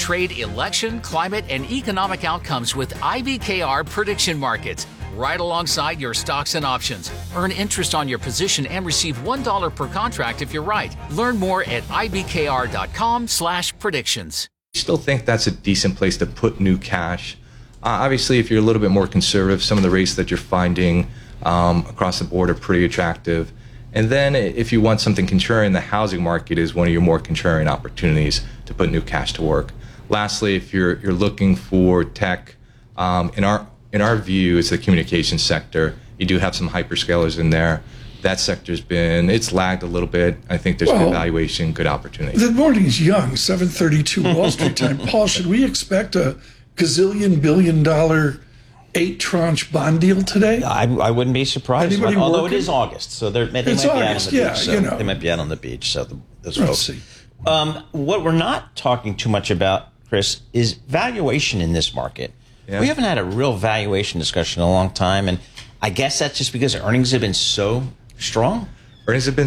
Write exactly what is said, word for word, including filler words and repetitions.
trade election, climate, and economic outcomes with I B K R prediction markets, right alongside your stocks and options. Earn interest on your position and receive one dollar per contract if you're right. Learn more at I B K R dot com slash predictions. I still think that's a decent place to put new cash. Uh, obviously, if you're a little bit more conservative, some of the rates that you're finding um, across the board are pretty attractive. And then if you want something contrarian, the housing market is one of your more contrarian opportunities to put new cash to work. Lastly, if you're you're looking for tech, um, in our in our view, it's the communications sector. You do have some hyperscalers in there. That sector's been, it's lagged a little bit. I think there's Well, good valuation, good opportunity. The morning's young, seven thirty-two Wall Street time. Paul, should we expect a gazillion billion dollar eight tranche bond deal today? I, I wouldn't be surprised. Anybody Although working? it is August, so they're, they It's might be August, out on the yeah, beach. So you know. They might be out on the beach. So the, those Let's folks. see. Um, what we're not talking too much about, Chris, is valuation in this market. Yeah. We haven't had a real valuation discussion in a long time, and I guess that's just because earnings have been so strong. Earnings have been